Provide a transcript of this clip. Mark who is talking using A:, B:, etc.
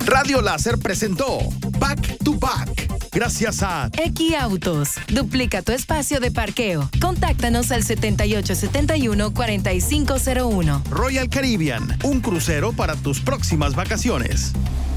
A: Radio Láser presentó Back to Back. Gracias a
B: X Autos. Duplica tu espacio de parqueo. Contáctanos al 7871-4501.
A: Royal Caribbean, un crucero para tus próximas vacaciones.